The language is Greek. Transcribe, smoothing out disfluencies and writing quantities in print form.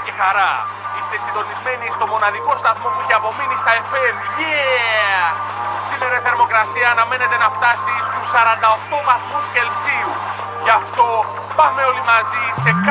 και χαρά. Είστε συντονισμένοι στο μοναδικό σταθμό που έχει απομείνει στα FM. Yeah! Σήμερα η θερμοκρασία αναμένεται να φτάσει στους 48 βαθμούς Κελσίου. Γι' αυτό πάμε όλοι μαζί σε